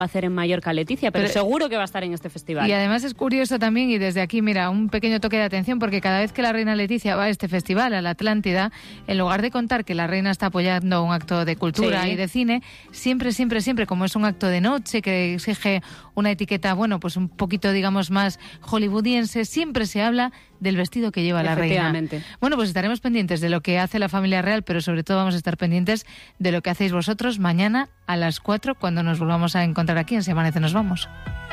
a hacer en Mallorca Leticia, pero seguro que va a estar en este festival. Y además es curioso también, y desde aquí, mira, un pequeño toque de atención, porque cada vez que la reina Leticia va a este festival, a la Atlántida, en lugar de contar que la reina está apoyando un acto de cultura y de cine, siempre, como es un acto de noche que exige una etiqueta, bueno, pues un poquito, digamos, más hollywoodiense, siempre se habla del vestido que lleva la reina. Bueno, pues estaremos pendientes de lo que hace la familia real, pero sobre todo vamos a estar pendientes de lo que hacéis vosotros mañana a las 4, cuando nos volvamos a encontrar aquí en Si Amanece Nos Vamos.